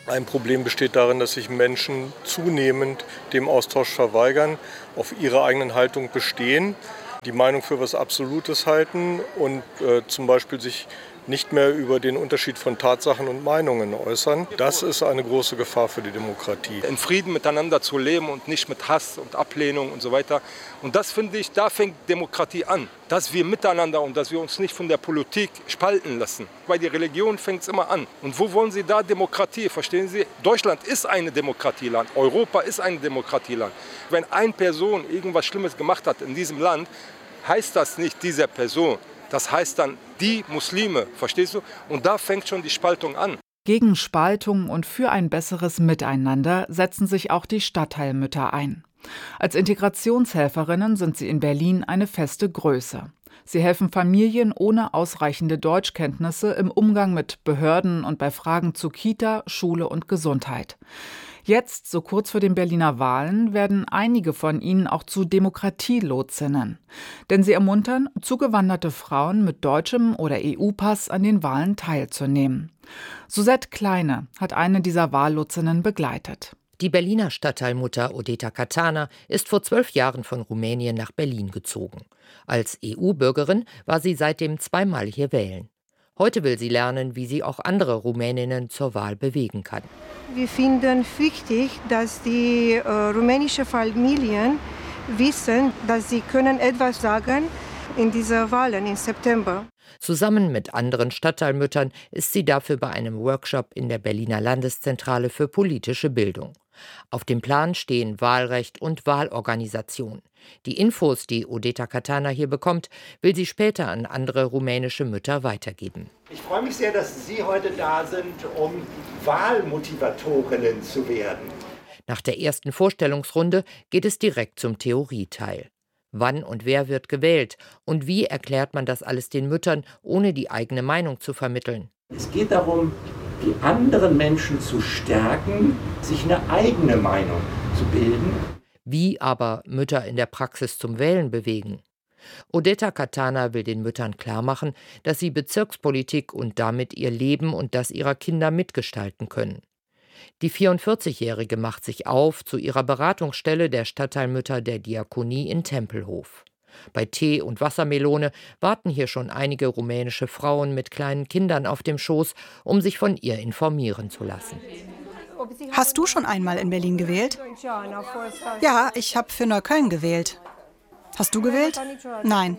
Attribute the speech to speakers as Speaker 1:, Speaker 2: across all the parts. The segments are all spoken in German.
Speaker 1: Ein Problem besteht darin, dass sich Menschen zunehmend dem Austausch verweigern, auf ihre eigenen Haltung bestehen, die Meinung für was Absolutes halten und zum Beispiel sich nicht mehr über den Unterschied von Tatsachen und Meinungen äußern. Das ist eine große Gefahr für die Demokratie.
Speaker 2: In Frieden miteinander zu leben und nicht mit Hass und Ablehnung und so weiter. Und das finde ich, da fängt Demokratie an. Dass wir miteinander und dass wir uns nicht von der Politik spalten lassen. Bei der Religion fängt es immer an. Und wo wollen Sie da Demokratie? Verstehen Sie? Deutschland ist ein Demokratieland. Europa ist ein Demokratieland. Wenn eine Person irgendwas Schlimmes gemacht hat in diesem Land, heißt das nicht diese Person. Das heißt dann die Muslime, verstehst du? Und da fängt schon die Spaltung an.
Speaker 3: Gegen Spaltung und für ein besseres Miteinander setzen sich auch die Stadtteilmütter ein. Als Integrationshelferinnen sind sie in Berlin eine feste Größe. Sie helfen Familien ohne ausreichende Deutschkenntnisse im Umgang mit Behörden und bei Fragen zu Kita, Schule und Gesundheit. Jetzt, so kurz vor den Berliner Wahlen, werden einige von ihnen auch zu Demokratielotsinnen. Denn sie ermuntern zugewanderte Frauen mit deutschem oder EU-Pass an den Wahlen teilzunehmen. Suzette Kleine hat eine dieser Wahllotsinnen begleitet.
Speaker 4: Die Berliner Stadtteilmutter Odeta Catana ist vor 12 Jahren von Rumänien nach Berlin gezogen. Als EU-Bürgerin war sie seitdem zweimal hier wählen. Heute will sie lernen, wie sie auch andere Rumäninnen zur Wahl bewegen kann.
Speaker 5: Wir finden wichtig, dass die rumänischen Familien wissen, dass sie können etwas sagen in dieser Wahlen im September.
Speaker 4: Zusammen mit anderen Stadtteilmüttern ist sie dafür bei einem Workshop in der Berliner Landeszentrale für politische Bildung. Auf dem Plan stehen Wahlrecht und Wahlorganisation. Die Infos, die Odeta Catana hier bekommt, will sie später an andere rumänische Mütter weitergeben.
Speaker 6: Ich freue mich sehr, dass Sie heute da sind, um Wahlmotivatorinnen zu werden.
Speaker 4: Nach der ersten Vorstellungsrunde geht es direkt zum Theorieteil. Wann und wer wird gewählt? Und wie erklärt man das alles den Müttern, ohne die eigene Meinung zu vermitteln?
Speaker 6: Es geht darum, die anderen Menschen zu stärken, sich eine eigene Meinung zu bilden.
Speaker 4: Wie aber Mütter in der Praxis zum Wählen bewegen? Odeta Catana will den Müttern klarmachen, dass sie Bezirkspolitik und damit ihr Leben und das ihrer Kinder mitgestalten können. Die 44-Jährige macht sich auf zu ihrer Beratungsstelle der Stadtteilmütter der Diakonie in Tempelhof. Bei Tee und Wassermelone warten hier schon einige rumänische Frauen mit kleinen Kindern auf dem Schoß, um sich von ihr informieren zu lassen.
Speaker 7: Hast du schon einmal in Berlin gewählt? Ja, ich habe für Neukölln gewählt. Hast du gewählt? Nein.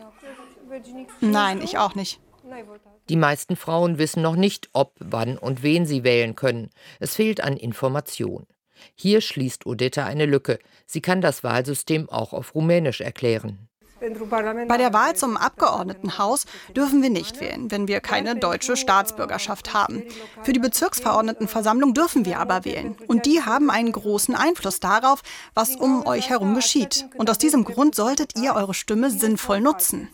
Speaker 7: Nein, ich auch nicht.
Speaker 4: Die meisten Frauen wissen noch nicht, ob, wann und wen sie wählen können. Es fehlt an Information. Hier schließt Odeta eine Lücke. Sie kann das Wahlsystem auch auf Rumänisch erklären.
Speaker 7: Bei der Wahl zum Abgeordnetenhaus dürfen wir nicht wählen, wenn wir keine deutsche Staatsbürgerschaft haben. Für die Bezirksverordnetenversammlung dürfen wir aber wählen. Und die haben einen großen Einfluss darauf, was um euch herum geschieht. Und aus diesem Grund solltet ihr eure Stimme sinnvoll nutzen.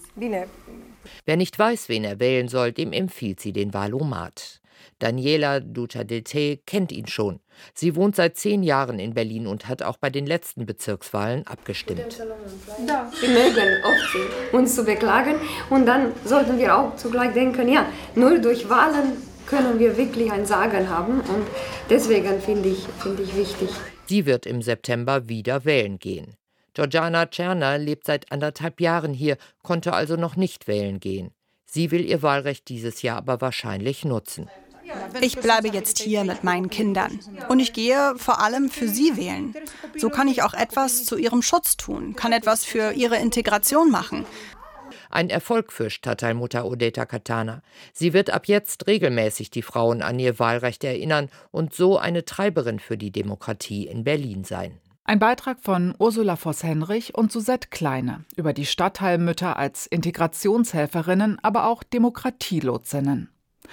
Speaker 4: Wer nicht weiß, wen er wählen soll, dem empfiehlt sie den Wahlomat. Daniela Ducadete kennt ihn schon. Sie wohnt seit 10 Jahren in Berlin und hat auch bei den letzten Bezirkswahlen abgestimmt.
Speaker 8: Wir mögen oft uns zu beklagen und dann sollten wir auch zugleich denken, ja, nur durch Wahlen können wir wirklich ein Sagen haben und deswegen finde ich wichtig.
Speaker 4: Sie wird im September wieder wählen gehen. Georgiana Czerner lebt seit 1,5 Jahren hier, konnte also noch nicht wählen gehen. Sie will ihr Wahlrecht dieses Jahr aber wahrscheinlich nutzen.
Speaker 7: Ich bleibe jetzt hier mit meinen Kindern. Und ich gehe vor allem für sie wählen. So kann ich auch etwas zu ihrem Schutz tun, kann etwas für ihre Integration machen.
Speaker 4: Ein Erfolg für Stadtteilmutter Odeta Catana. Sie wird ab jetzt regelmäßig die Frauen an ihr Wahlrecht erinnern und so eine Treiberin für die Demokratie in Berlin sein.
Speaker 3: Ein Beitrag von Ursula Voss-Henrich und Suzette Kleine über die Stadtteilmütter als Integrationshelferinnen, aber auch Demokratielotsinnen.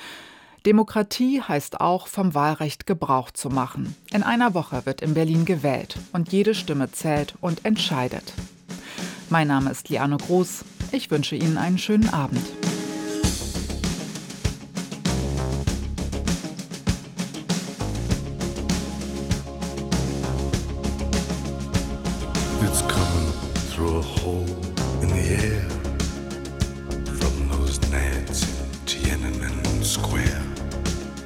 Speaker 3: Demokratie heißt auch, vom Wahlrecht Gebrauch zu machen. In einer Woche wird in Berlin gewählt und jede Stimme zählt und entscheidet. Mein Name ist Liane Groß. Ich wünsche Ihnen einen schönen Abend.
Speaker 9: It's coming through a hole